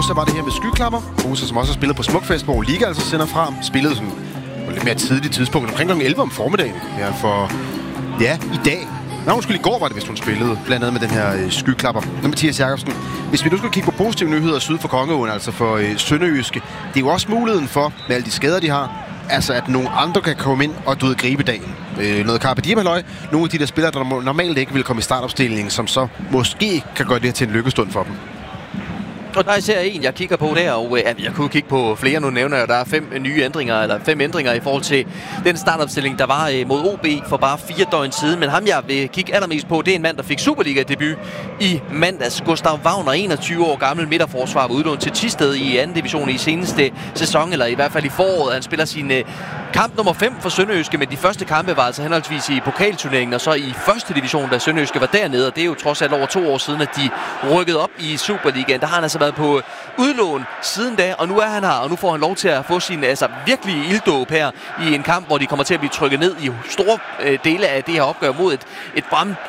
torsdag var det her med skyklapper. Musa, som også har spillet på Smukfest, hvor Liga altså sender fra. Spillede sådan på lidt mere tidligt tidspunkt, omkring kl. 11 om formiddagen. Ja, for ja, i dag. Nej, undskyld, i går var det, hvis hun spillede, blandt andet med den her skyklapper. Nå, Mathias Jakobsen, hvis vi nu skal kigge på positive nyheder syd for Kongeåen, altså for Sønderjyske, det er jo også muligheden for, med alle de skader, de har, altså at nogle andre kan komme ind og gribe dagen. Noget Carpe Diem halløj. Nogle af de der spillere, der normalt ikke vil komme i startopstillingen, som så måske kan gøre det her til en lykkestund for dem. Og der er især en, jeg kigger på der, og jeg kunne kigge på flere. Nu nævner jeg, der er 5 ændringer i forhold til den startopstilling, der var mod OB for bare 4 døgn siden. Men ham, jeg vil kigge allermest på, det er en mand, der fik Superliga-debut i mandags. Gustav Wagner, 21 år gammel midterforsvar, var udlånt til Thisted i 2. division i seneste sæson, eller i hvert fald i foråret. Han spiller sin kamp nummer 5 for Sønderjyske, men de første kampe var altså henholdsvis i pokalturneringen og så i 1. division, da Sønderjyske var dernede. Og det er jo trods alt over 2 år siden, at de rykkede op i Superligaen. Der har han altså været på udlån siden da, og nu er han her, og nu får han lov til at få sin virkelig ilddåb her i en kamp, hvor de kommer til at blive trykket ned i store dele af det her opgør mod et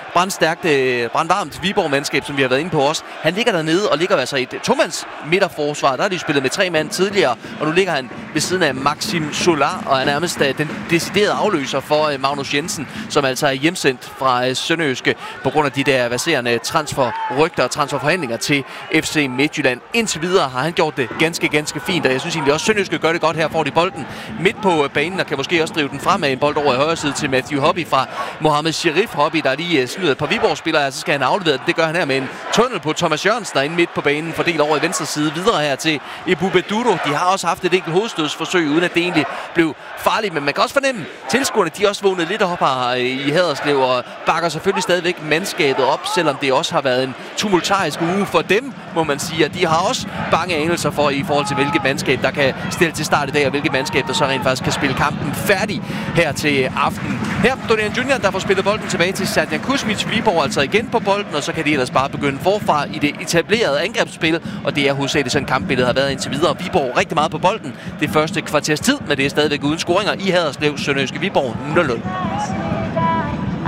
brandvarmt Viborg-mandskab, som vi har været inde på også. Han ligger dernede og ligger altså i et tomands midterforsvar. Der har de spillet med 3 mand tidligere, og nu ligger han ved siden af Maxim Solar, og er nærmest den deciderede afløser for Magnus Jensen, som altså er hjemsendt fra Sønderjyske på grund af de der verserende transferrygter og transferforhandlinger til FC Midtjylland. Indtil videre har han gjort det ganske fint, og jeg synes egentlig også, Sønderjyske gør det godt her. Får de bolden midt på banen, og kan måske også drive den fremad, en bold over i højre side til Matthew Hobby fra Mohamed Sherif Hobby, der lige snyder et par Viborg-spillere, så skal han aflevere det. Det gør han her med en tunnel på Thomas Jørgensen, der er inde midt på banen, fordelt over i venstre side, videre her til Ibu Beduro. De har også haft et enkelt hovedstødsforsøg, uden at det egentlig blev farligt, men man kan også fornemme, tilskuerne, de også vågnet lidt op her i Haderslev, og bakker selvfølgelig stadigvæk mandskabet op, selvom det også har været en tumultarisk uge for dem, må man sige. De har også bange anelser for i forhold til, hvilket mandskab, der kan stille til start i dag, og hvilket mandskab, der så rent faktisk kan spille kampen færdig her til aften. Her Dorian Junior, der får spillet bolden tilbage til Serdjan Kuzmic. Viborg altså igen på bolden, og så kan de ellers bare begynde forfra i det etablerede angrebsspil, og det er hovedsageligt sådan kampbilledet har været indtil videre. Viborg rigtig meget på bolden det første kvarters tid, men det er stadigvæk uden scoringer i Haderslev. Sønderjyske Viborg 0-0.